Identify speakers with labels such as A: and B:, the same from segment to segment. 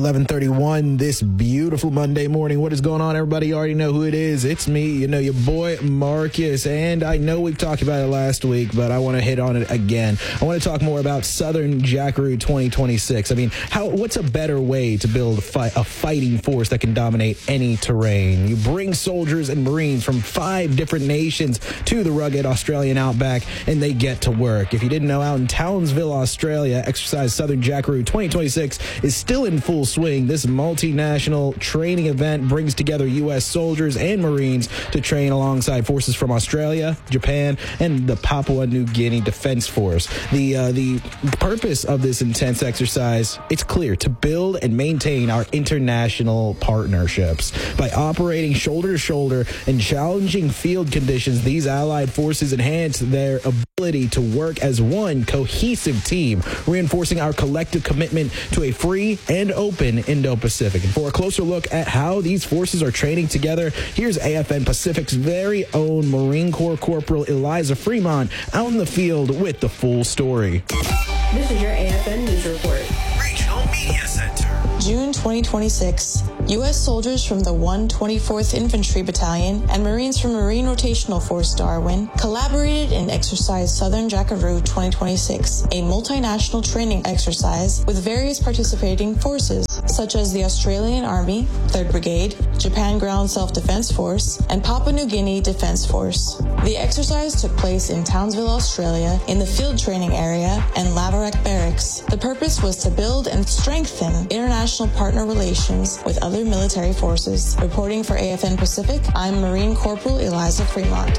A: 11:31 this beautiful Monday morning. What is going on, everybody? You already know who it is. It's me, your boy Marcus. And I know we've talked about it last week, but I want to hit on it again. I want to talk more about Southern Jackaroo 2026. I mean, what's a better way to build a fighting force that can dominate any terrain? You bring soldiers and Marines from 5 different nations to the rugged Australian outback, and they get to work. If you didn't know, out in Townsville, Australia, Exercise Southern Jackaroo 2026 is still in full swing. This multinational training event brings together U.S. soldiers and Marines to train alongside forces from Australia, Japan, and the Papua New Guinea Defense Force. The purpose of this intense exercise, it's clear: to build and maintain our international partnerships. By operating shoulder to shoulder in challenging field conditions, these allied forces enhance their ability to work as one cohesive team, reinforcing our collective commitment to a free and open Indo-Pacific. And for a closer look at how these forces are training together, here's AFN Pacific's very own Marine Corps Corporal Eliza Fremont out in the field with the full story.
B: This is your AFN News Report.
C: Regional Media Center.
D: June 2026, U.S. soldiers from the 124th Infantry Battalion and Marines from Marine Rotational Force Darwin collaborated in Exercise Southern Jackaroo 2026, a multinational training exercise with various participating forces, such as the Australian Army, 3rd Brigade, Japan Ground Self-Defense Force, and Papua New Guinea Defense Force. The exercise took place in Townsville, Australia, in the field training area and Laverack Barracks. The purpose was to build and strengthen international partner relations with other military forces. Reporting for AFN Pacific, I'm Marine Corporal Eliza Fremont.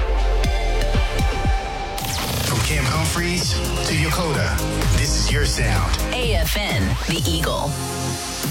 C: From Camp Humphreys to Yokota, this is your sound.
E: AFN, the Eagle.